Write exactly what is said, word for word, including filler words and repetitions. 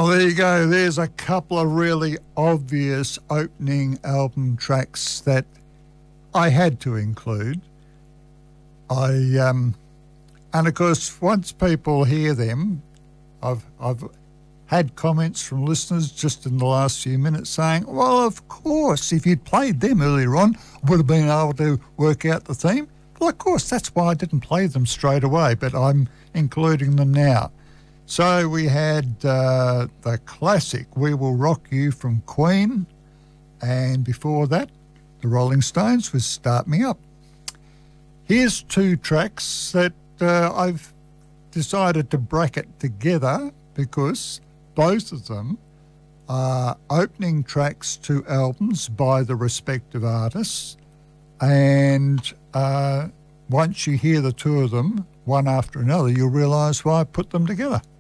Well, there you go. There's a couple of really obvious opening album tracks that I had to include. I um, and of course, once people hear them, I've I've had comments from listeners just in the last few minutes saying, "Well, of course, if you'd played them earlier on, I would have been able to work out the theme." Well, of course, that's why I didn't play them straight away, but I'm including them now. So we had uh, the classic "We Will Rock You" from Queen, and before that, the Rolling Stones with "Start Me Up." Here's two tracks that uh, I've decided to bracket together because both of them are opening tracks to albums by the respective artists, and uh, once you hear the two of them, one after another, you'll realise why I put them together.